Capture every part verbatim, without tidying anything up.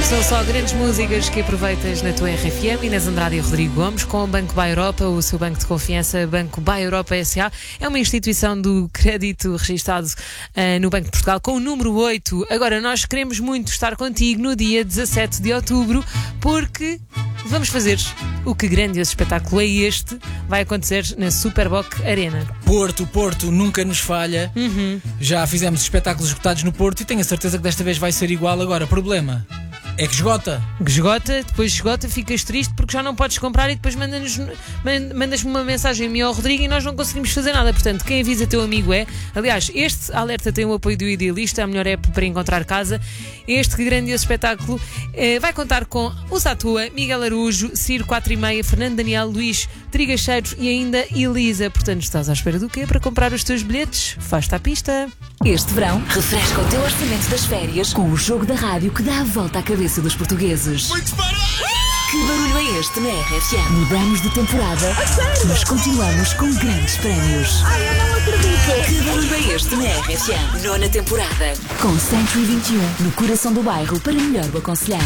São só grandes músicas que aproveitas na tua R F M. Inês Andrade e Rodrigo Gomes com o Banco Buy Europa, o seu banco de confiança. Banco Buy Europa S A é uma instituição do crédito registado uh, no Banco de Portugal com o número oito. Agora, nós queremos muito estar contigo no dia dezassete de outubro, porque vamos fazer o que grandioso espetáculo é este. Vai acontecer na Superboc Arena. Porto, Porto nunca nos falha. Uhum. Já fizemos espetáculos esgotados no Porto e tenho a certeza que desta vez vai ser igual. Agora, problema é que esgota. Esgota, depois esgota, ficas triste porque já não podes comprar e depois mandas-nos, mandas-me uma mensagem a mim ou ao Rodrigo e nós não conseguimos fazer nada. Portanto, quem avisa teu amigo é. Aliás, este alerta tem o apoio do Idealista, a melhor app para encontrar casa. Este que grandioso espetáculo eh, vai contar com o Satua, Miguel Araújo, Ciro quatro e meia, Fernando Daniel, Luís Trigacheiros e ainda Elisa. Portanto, estás à espera do quê para comprar os teus bilhetes? Faz-te à pista. Este verão, refresca o teu orçamento das férias com o jogo da rádio que dá a volta à cabeça dos portugueses. Muito parado! Que barulho é este na R F M? Mudamos de temporada, mas continuamos com grandes prémios. Ai, eu não acredito! Que barulho é este na R F M? Nona temporada. Com Century vinte e um no coração do bairro para melhor o aconselhar.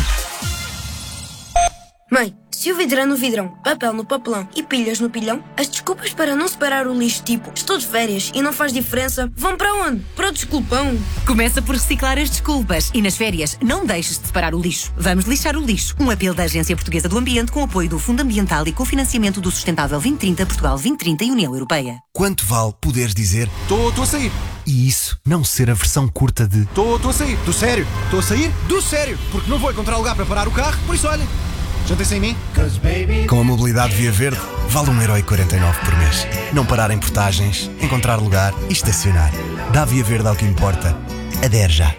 Mãe, se o vidro é no vidrão, papel no papelão e pilhas no pilhão, as desculpas para não separar o lixo, tipo estou de férias e não faz diferença, vão para onde? Para o desculpão. Começa por reciclar as desculpas e nas férias não deixes de separar o lixo. Vamos lixar o lixo. Um apelo da Agência Portuguesa do Ambiente com apoio do Fundo Ambiental e cofinanciamento do Sustentável vinte trinta, Portugal vinte trinta e União Europeia. Quanto vale poderes dizer Estou a sair. e isso não ser a versão curta de Estou a sair. Do sério. Estou a sair do sério. Porque não vou encontrar lugar para parar o carro, por isso olhem. Juntem-se em mim. Com a mobilidade Via Verde, vale um euro e quarenta e nove por mês. Não parar em portagens, encontrar lugar e estacionar. Dá Via Verde ao que importa. Adere já.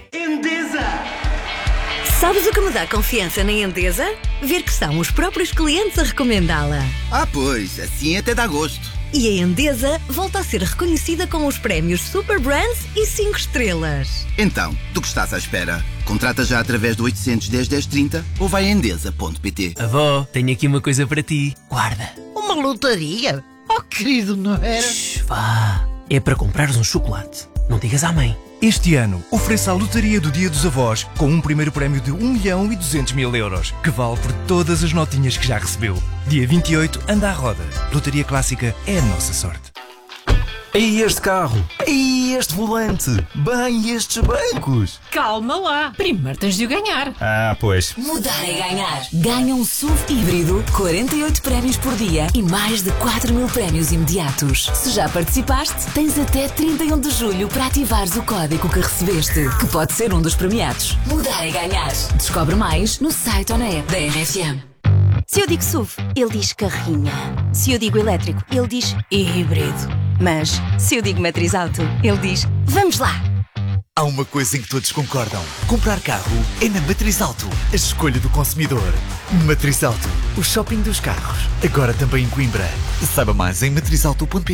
Sabes o que me dá confiança na Endesa? Ver que são os próprios clientes a recomendá-la. Ah, pois, assim até dá gosto. E a Endesa volta a ser reconhecida com os prémios Super Brands e cinco estrelas. Então, do que estás à espera? Contrata já através do oitocentos, dez, dez, trinta ou vai a endesa ponto pt. Avó, tenho aqui uma coisa para ti. Guarda. Uma lotaria? Oh, querido, não era? Shhh, vá. É para comprares um chocolate. Não digas à mãe. Este ano, ofereça a lotaria do Dia dos Avós com um primeiro prémio de um milhão e duzentos mil euros, que vale por todas as notinhas que já recebeu. Dia vinte e oito, anda à roda. Lotaria Clássica é a nossa sorte. E este carro? E este volante? Bem, e estes bancos? Calma lá, primeiro tens de o ganhar. Ah, pois. Mudar é ganhar. Ganha um S U V híbrido, quarenta e oito prémios por dia e mais de quatro mil prémios imediatos. Se já participaste, tens até trinta e um de julho para ativares o código que recebeste, que pode ser um dos premiados. Mudar é ganhar. Descobre mais no site ou na app da R F M. Se eu digo S U V, ele diz carrinha. Se eu digo elétrico, ele diz híbrido. Mas, se eu digo matriz auto, ele diz vamos lá. Há uma coisa em que todos concordam. Comprar carro é na Matriz Auto. A escolha do consumidor. Matriz Auto, o shopping dos carros. Agora também em Coimbra. Saiba mais em matriz auto ponto pt.